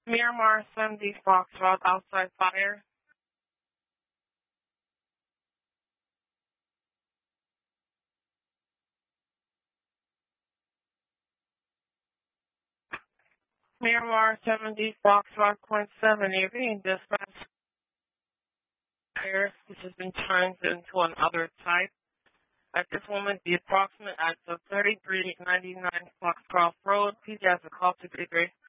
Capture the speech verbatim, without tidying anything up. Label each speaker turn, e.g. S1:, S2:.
S1: Miramar seventy Foxtrot outside fire. Miramar seventy Foxtrot point seven, you're being dispatched. This has been turned into another type. At this moment, the approximate act of thirty-three ninety-nine Foxcroft Road, P J has a call to degree.